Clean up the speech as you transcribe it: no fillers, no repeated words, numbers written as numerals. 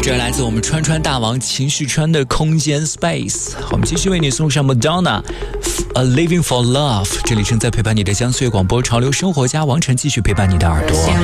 这来自我们川大王情绪川的空间 Space， 我们继续为你送上 Madonna A Living for Love。 这里正在陪伴你的江岁广播潮流生活家王晨继续陪伴你的耳朵。